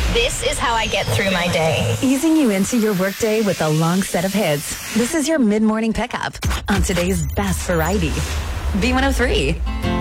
This is how I get through my day. Easing you into your workday with a long set of hits. This is your mid-morning pickup on today's best variety. B103.